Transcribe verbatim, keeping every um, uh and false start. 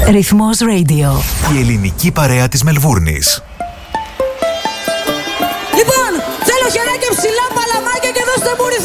Ρυθμός Radio. Η ελληνική παρέα της Μελβούρνης. Λοιπόν, θέλω χεράκια ψηλά, παλαμάκια και δώστε μου